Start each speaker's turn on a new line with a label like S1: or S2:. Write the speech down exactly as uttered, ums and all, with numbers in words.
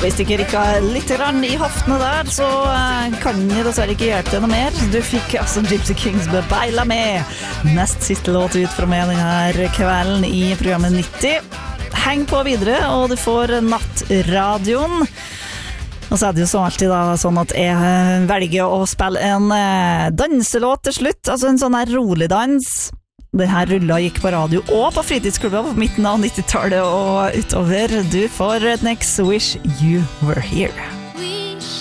S1: hvis det ikke rikket litt grann i hoftene der, så uh, kan jeg dessverre ikke hjelpe deg noe mer. Du fikk altså Gypsy Kings med Beila med. Nest siste låt ut fra meg denne kvelden i programmet nitti. Heng på videre, og du får nattradioen. Og så er det jo som alltid da, sånn at jeg velger å spille en uh, danselåt til slutt, altså en sånn her rolig dans. Denne rulla gikk på radio og på fritidsklubben på midten av nittitallet og utover. Du får Next Wish You Were Here.